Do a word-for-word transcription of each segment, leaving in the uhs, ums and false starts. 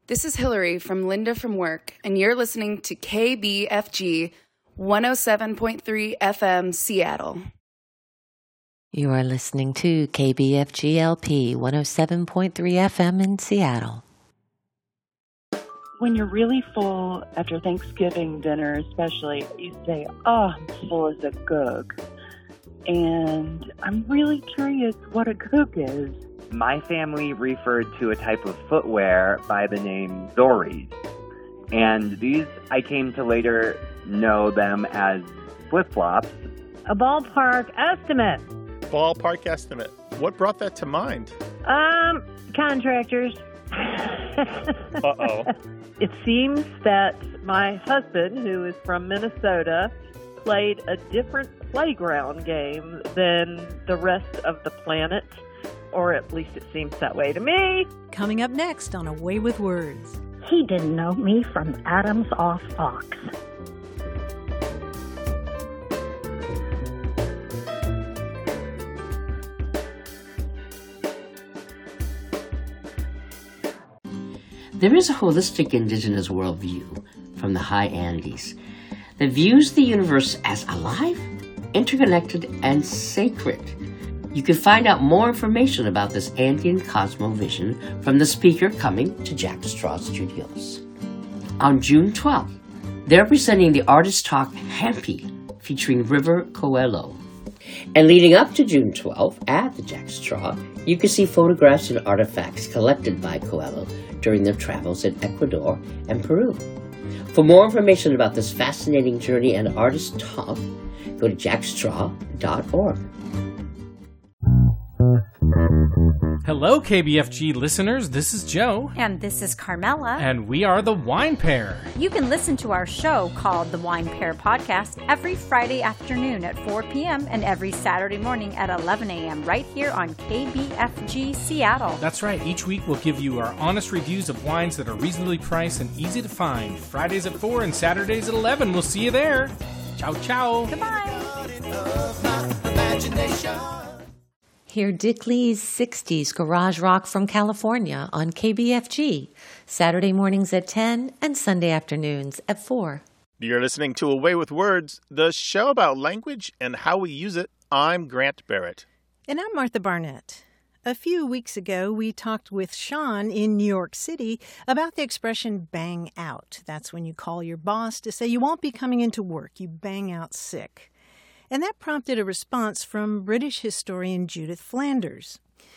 This is Hillary from Linda from Work, and you're listening to K B F G one oh seven point three F M Seattle. You are listening to K B F G L P one oh seven point three F M in Seattle. When you're really full after Thanksgiving dinner especially, you say, oh, I'm full as a gook. And I'm really curious what a gook is. My family referred to a type of footwear by the name Dories. And these, I came to later know them as flip-flops. A ballpark estimate. Ballpark estimate. What brought that to mind? Um, contractors. Uh-oh. It seems that my husband, who is from Minnesota, played a different playground game than the rest of the planet, or at least it seems that way to me. Coming up next on A Way with Words. He didn't know me from Adam's off Fox. There is a holistic indigenous worldview from the high Andes that views the universe as alive, interconnected, and sacred. You can find out more information about this Andean cosmovision from the speaker coming to Jack Straw Studios. On June twelfth, they're presenting the Artist Talk Hampi featuring River Coelho. And leading up to June twelfth at the Jack Straw, you can see photographs and artifacts collected by Coelho during their travels in Ecuador and Peru. For more information about this fascinating journey and artist talk, go to jack straw dot org. Hello, K B F G listeners. This is Joe. And this is Carmela. And we are the Wine Pair. You can listen to our show called The Wine Pair Podcast every Friday afternoon at four p.m. and every Saturday morning at eleven a.m. right here on K B F G Seattle. That's right. Each week we'll give you our honest reviews of wines that are reasonably priced and easy to find. Fridays at four and Saturdays at eleven. We'll see you there. Ciao, ciao. Goodbye. Hear Dick Lee's sixties Garage Rock from California on K B F G, Saturday mornings at ten and Sunday afternoons at four. You're listening to A Way with Words, the show about language and how we use it. I'm Grant Barrett. And I'm Martha Barnett. A few weeks ago, we talked with Sean in New York City about the expression bang out. That's when you call your boss to say you won't be coming into work. You bang out sick. And that prompted a response from British historian Judith Flanders.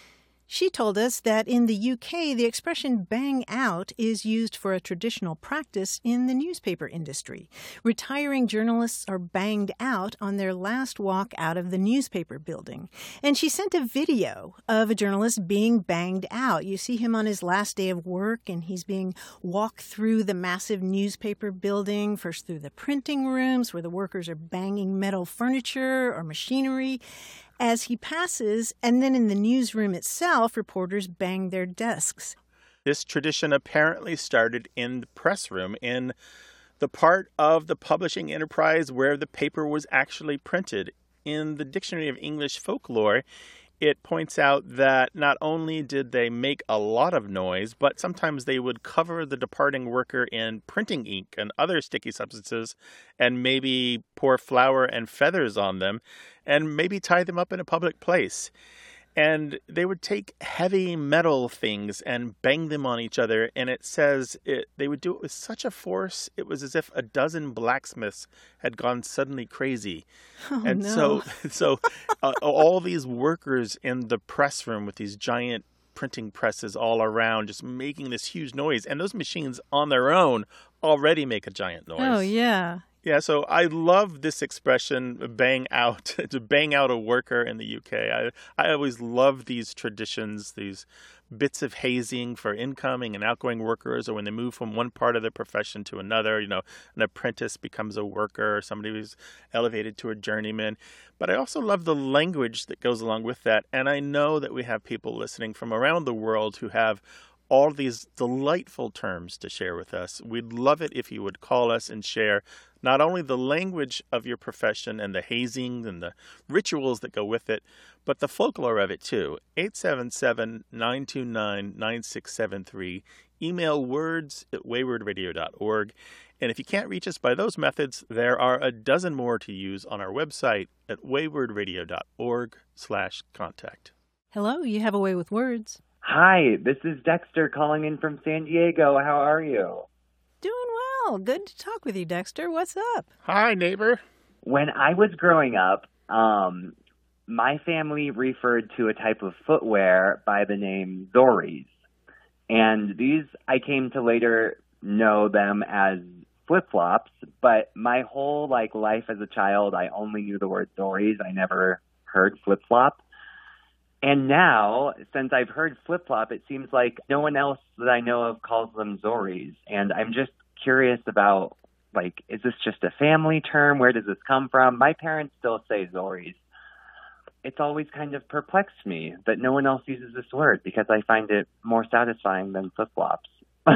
She told us that in the U K, the expression bang out is used for a traditional practice in the newspaper industry. Retiring journalists are banged out on their last walk out of the newspaper building. And she sent a video of a journalist being banged out. You see him on his last day of work, and he's being walked through the massive newspaper building, first through the printing rooms where the workers are banging metal furniture or machinery as he passes, and then in the newsroom itself, reporters bang their desks. This tradition apparently started in the press room, in the part of the publishing enterprise where the paper was actually printed. In the Dictionary of English Folklore, it points out that not only did they make a lot of noise, but sometimes they would cover the departing worker in printing ink and other sticky substances and maybe pour flour and feathers on them and maybe tie them up in a public place. And they would take heavy metal things and bang them on each other. And it says it, they would do it with such a force, it was as if a dozen blacksmiths had gone suddenly crazy. Oh, and no. so so uh, all these workers in the press room with these giant printing presses all around just making this huge noise. And those machines on their own already make a giant noise. Oh, yeah. Yeah, so I love this expression, bang out, to bang out a worker in the U K. I, I always love these traditions, these bits of hazing for incoming and outgoing workers, or when they move from one part of their profession to another. You know, an apprentice becomes a worker, or somebody who's elevated to a journeyman. But I also love the language that goes along with that. And I know that we have people listening from around the world who have all these delightful terms to share with us. We'd love it if you would call us and share not only the language of your profession and the hazing and the rituals that go with it, but the folklore of it too. eight seven seven, nine two nine, nine six seven three. Email words at wayward radio dot org. And if you can't reach us by those methods, there are a dozen more to use on our website at wayward radio dot org slash contact. Hello, you have a way with words. Hi, this is Dexter calling in from San Diego. How are you? Doing well. Good to talk with you, Dexter. What's up? Hi, neighbor. When I was growing up, um, my family referred to a type of footwear by the name Zoris. And these, I came to later know them as flip-flops, but my whole like life as a child, I only knew the word Zoris. I never heard flip-flop. And now, since I've heard flip-flop, it seems like no one else that I know of calls them Zoris. And I'm just curious about, like, is this just a family term? Where does this come from? My parents still say Zoris. It's always kind of perplexed me that no one else uses this word because I find it more satisfying than flip-flops.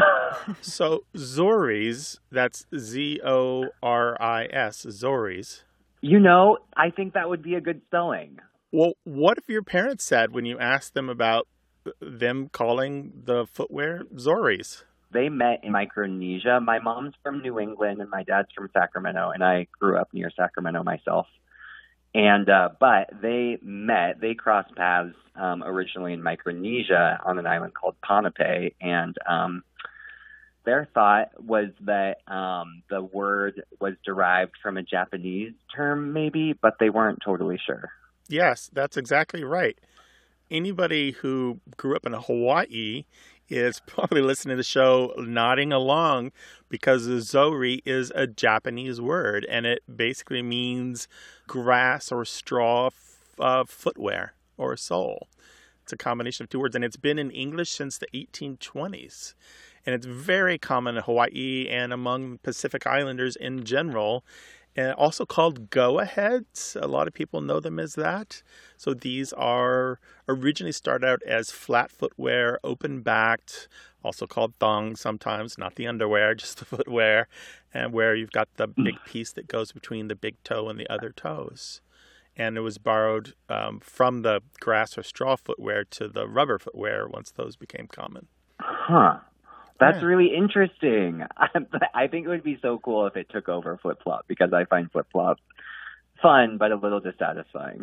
So Zoris, that's Z O R I S, Zoris. You know, I think that would be a good spelling. Well, what have your parents said when you asked them about them calling the footwear Zoris? They met in Micronesia. My mom's from New England and my dad's from Sacramento, and I grew up near Sacramento myself. And uh, but they met, they crossed paths um, originally in Micronesia on an island called Ponape, and um, their thought was that um, the word was derived from a Japanese term, maybe, but they weren't totally sure. Yes, that's exactly right. Anybody who grew up in Hawaii is probably listening to the show nodding along because Zori is a Japanese word and it basically means grass or straw uh, footwear or sole. It's a combination of two words, and it's been in English since the eighteen twenties. And it's very common in Hawaii and among Pacific Islanders in general. And also called go-aheads. A lot of people know them as that. So these are originally started out as flat footwear, open-backed, also called thongs sometimes, not the underwear, just the footwear, and where you've got the big piece that goes between the big toe and the other toes. And it was borrowed um, from the grass or straw footwear to the rubber footwear once those became common. Huh. That's Yeah. really interesting. I, I think it would be so cool if it took over flip-flop because I find flip-flop fun but a little dissatisfying.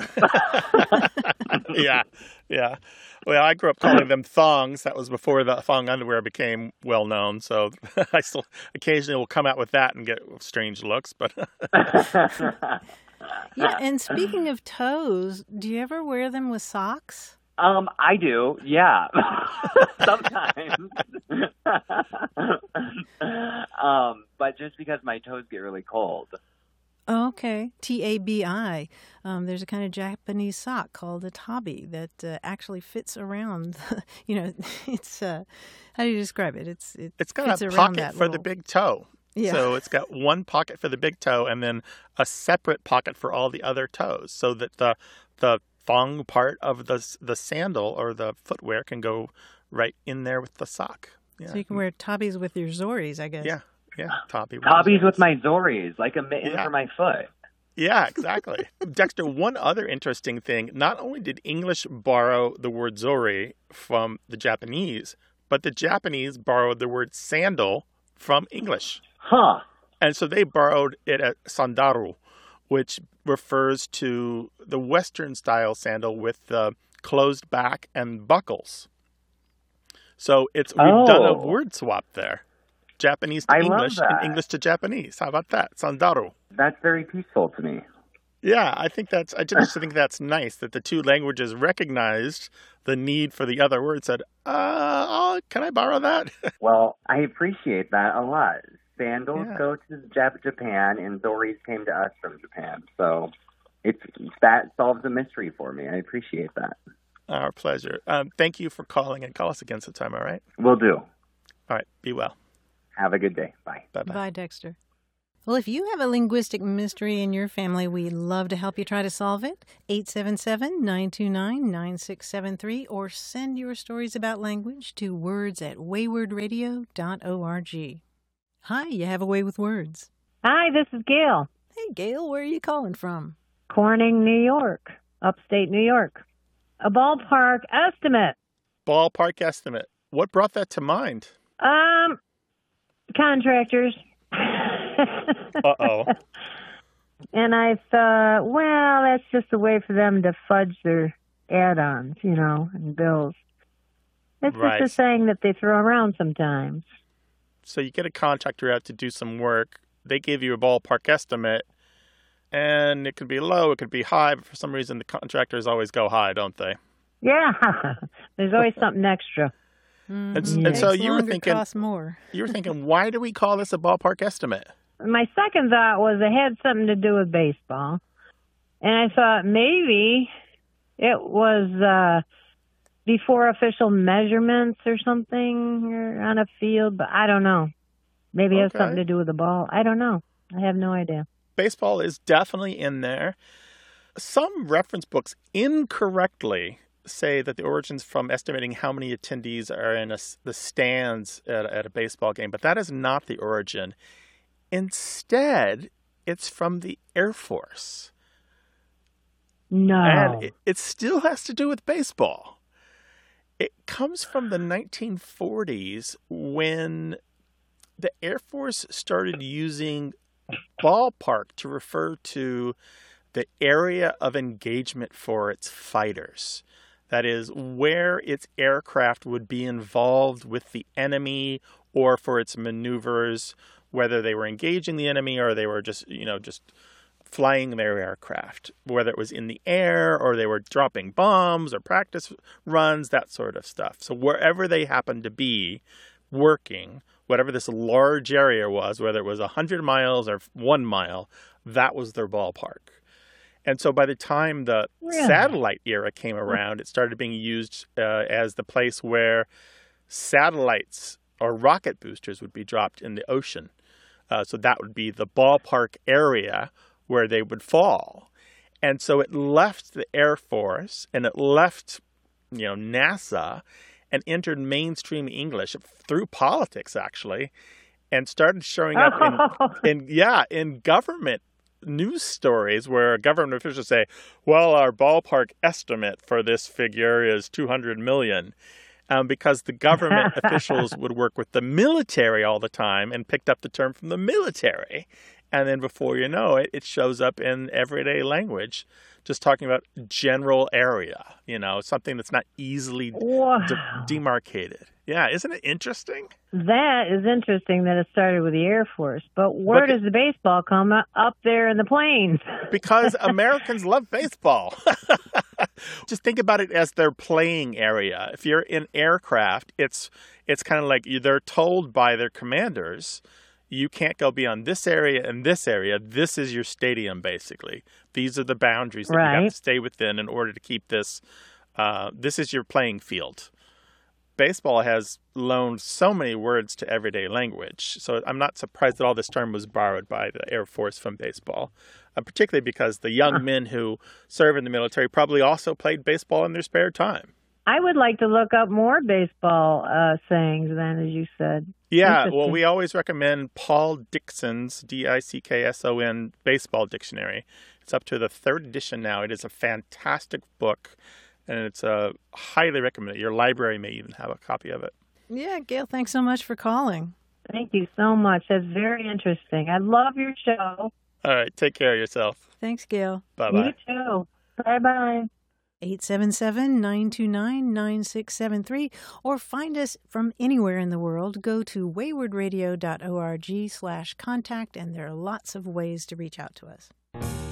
yeah, yeah. Well, I grew up calling them thongs. That was before the thong underwear became well known. So I still occasionally will come out with that and get strange looks. But Yeah, and speaking of toes, do you ever wear them with socks? Um, I do, yeah. Sometimes. um, but just because my toes get really cold. Oh, okay. T A B I. Um, there's a kind of Japanese sock called a tabi that uh, actually fits around. You know, it's uh, how do you describe it? It's it it's got fits a around pocket that for little... the big toe. Yeah. So it's got one pocket for the big toe and then a separate pocket for all the other toes, so that the the thong part of the the sandal or the footwear can go right in there with the sock. Yeah. So you can wear tabis with your Zoris, I guess. Yeah, yeah, tabi. Tabi's with my Zoris, like a mitten Yeah. for my foot. Yeah, exactly. Dexter, one other interesting thing, not only did English borrow the word Zori from the Japanese, but the Japanese borrowed the word sandal from English. Huh. And so they borrowed it as sandaru, which refers to the Western style sandal with the closed back and buckles. So it's we've Oh. done a word swap there. Japanese to I love English and that. English to Japanese. How about that? Sandaru. That's very peaceful to me. Yeah, I think that's I just think that's nice that the two languages recognized the need for the other word, said, uh, oh, can I borrow that? Well, I appreciate that a lot. Sandals Yeah. go to Jap- Japan, and Zoris came to us from Japan. So it's that solves the mystery for me. I appreciate that. Our pleasure. Um, thank you for calling, and call us again sometime, all right? Will do. All right, be well. Have a good day. Bye. Bye-bye. Bye, Dexter. Well, if you have a linguistic mystery in your family, we'd love to help you try to solve it. eight seven seven, nine two nine, nine six seven three or send your stories about language to words at wayward radio dot org. Hi, you have a way with words. Hi, this is Gail. Hey, Gail, where are you calling from? Corning, New York, upstate New York. A ballpark estimate. Ballpark estimate. What brought that to mind? Um, contractors. Uh-oh. And I thought, well, that's just a way for them to fudge their add-ons, you know, and bills. It's Right. just a saying that they throw around sometimes. So you get a contractor out to do some work. They give you a ballpark estimate, and it could be low, it could be high, but for some reason the contractors always go high, don't they? Yeah, there's always something extra. Mm-hmm. And, and so Takes you were longer, thinking, costs more. you were thinking, why do we call this a ballpark estimate? My second thought was it had something to do with baseball. And I thought maybe it was uh, before official measurements or something or on a field, but I don't know. Maybe it has Okay. something to do with the ball. I don't know. I have no idea. Baseball is definitely in there. Some reference books incorrectly say that the origin's from estimating how many attendees are in a, the stands at, at a baseball game, but that is not the origin. Instead, it's from the Air Force. No. And it, it still has to do with baseball. It comes from the nineteen forties when the Air Force started using ballpark to refer to the area of engagement for its fighters. That is, where its aircraft would be involved with the enemy or for its maneuvers, whether they were engaging the enemy or they were just, you know, just flying their aircraft, whether it was in the air or they were dropping bombs or practice runs, that sort of stuff. So wherever they happened to be working, whatever this large area was, whether it was one hundred miles or one mile, that was their ballpark. And so by the time the Really? satellite era came around, it started being used uh, as the place where satellites or rocket boosters would be dropped in the ocean. Uh, so that would be the ballpark area where they would fall. And so it left the Air Force and it left, you know, NASA and entered mainstream English through politics, actually, and started showing up in, in yeah, in government news stories where government officials say, well, our ballpark estimate for this figure is two hundred million. Um, because the government officials would work with the military all the time and picked up the term from the military. And then before you know it, it shows up in everyday language, just talking about general area, you know, something that's not easily Wow. de- demarcated. Yeah, isn't it interesting? That is interesting that it started with the Air Force. But where But the- does the baseball come up, up there in the plains? Because Americans love baseball. Just think about it as their playing area. If you're in aircraft, it's it's kind of like you, they're told by their commanders, you can't go beyond this area and this area. This is your stadium, basically. These are the boundaries that you Right. have to stay within in order to keep this. Uh, this is your playing field. Baseball has loaned so many words to everyday language. So I'm not surprised that all this term was borrowed by the Air Force from baseball, uh, particularly because the young men who serve in the military probably also played baseball in their spare time. I would like to look up more baseball uh, sayings then, as you said. Yeah, well, Interesting. we always recommend Paul Dickson's, D I C K S O N, Baseball Dictionary. It's up to the third edition now. It is a fantastic book, and it's uh, highly recommended. Your library may even have a copy of it. Yeah, Gail, thanks so much for calling. Thank you so much. That's very interesting. I love your show. All right, take care of yourself. Thanks, Gail. Bye-bye. You too. Bye-bye. eight seven seven, nine two nine, nine six seven three or find us from anywhere in the world. Go to wayward radio dot org slash contact and there are lots of ways to reach out to us.